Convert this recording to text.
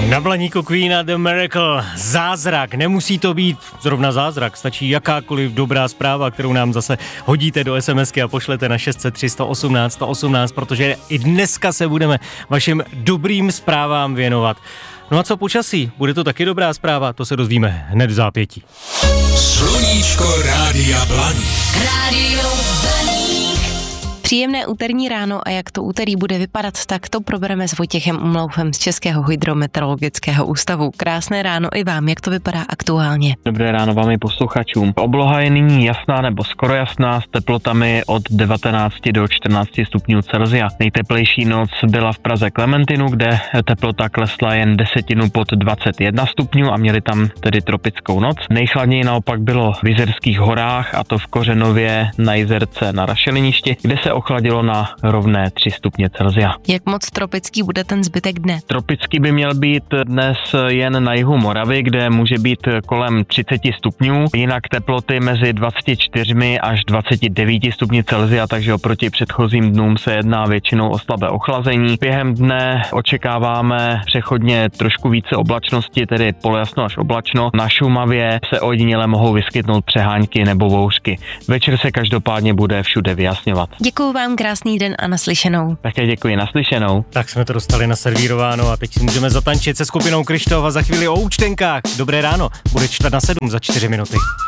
Na Blaníku Queen a The Miracle. Zázrak. Nemusí to být zrovna zázrak. Stačí jakákoliv dobrá zpráva, kterou nám zase hodíte do SMSky a pošlete na 603 118 118, protože i dneska se budeme vašim dobrým zprávám věnovat. No a co počasí? Bude to taky dobrá zpráva? To se dozvíme hned v zápětí. Sluníčko Rádia Blaník. Rádio Blaník. Příjemné úterní ráno a jak to úterý bude vypadat, tak to probereme s Vojtěchem Umloufem z Českého hydrometeorologického ústavu. Krásné ráno i vám, jak to vypadá aktuálně. Dobré ráno vám i posluchačům. Obloha je nyní jasná nebo skoro jasná s teplotami od 19 do 14 stupňů Celsia. Nejteplejší noc byla v Praze Klementinu, kde teplota klesla jen desetinu pod 21 stupňů a měli tam tedy tropickou noc. Nejchladněji naopak bylo v Jizerských horách, a to v Kořenově na Jizerce na Rašeliništi, kde se ochladilo na rovné 3 stupně Celsia. Jak moc tropický bude ten zbytek dne? Tropický by měl být dnes jen na jihu Moravy, kde může být kolem 30 stupňů, jinak teploty mezi 24 až 29 stupni Celsia, takže oproti předchozím dnům se jedná většinou o slabé ochlazení. Během dne očekáváme přechodně trošku více oblačnosti, tedy polojasno až oblačno. Na Šumavě se ojediněle mohou vyskytnout přehánky nebo bouřky. Večer se každopádně bude všude vyjasňovat. Děkuju vám, krásný den a naslyšenou. Také děkuji, naslyšenou. Tak jsme to dostali naservírováno a teď si můžeme zatančit se skupinou Kryštof a za chvíli o účtenkách. Dobré ráno, bude 6:45 za 4 minuty.